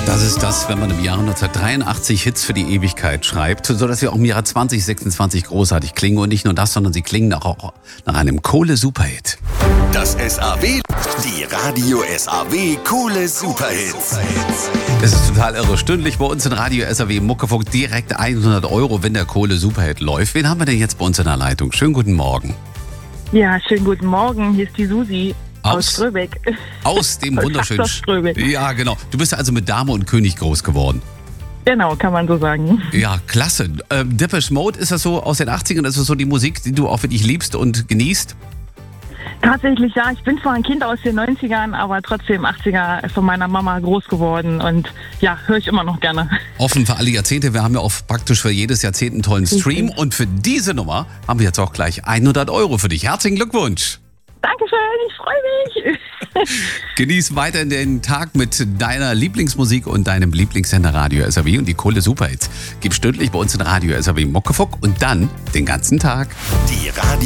Das ist das, wenn man im Jahre 1983 Hits für die Ewigkeit schreibt, sodass sie auch im Jahre 2026 großartig klingen. Und nicht nur das, sondern sie klingen auch nach einem Kohle-Superhit. Das SAW, die Radio SAW Kohle Superhits. Es ist total irre. Stündlich bei uns in Radio SAW Muckefuck direkt 100 €, wenn der Kohle-Superhit läuft. Wen haben wir denn jetzt bei uns in der Leitung? Schönen guten Morgen. Ja, schönen guten Morgen. Hier ist die Susi aus Ströbeck. Aus dem wunderschönen Ströbeck. Ja, genau. Du bist also mit Dame und König groß geworden. Genau, kann man so sagen. Ja, klasse. Depeche Mode, ist das so aus den 80ern? Ist das so die Musik, die du auch wirklich liebst und genießt? Tatsächlich ja, ich bin zwar ein Kind aus den 90ern, aber trotzdem 80er von meiner Mama groß geworden und ja, höre ich immer noch gerne. Offen für alle Jahrzehnte. Wir haben ja auch praktisch für jedes Jahrzehnt einen tollen Stream. Und für diese Nummer haben wir jetzt auch gleich 100 € für dich. Herzlichen Glückwunsch. Dankeschön, ich freue mich. Genieß weiter den Tag mit deiner Lieblingsmusik und deinem Lieblingssender Radio SAW und die Kohle Superhits. Gib stündlich bei uns in Radio SAW Muckefuck und dann den ganzen Tag. Die Radio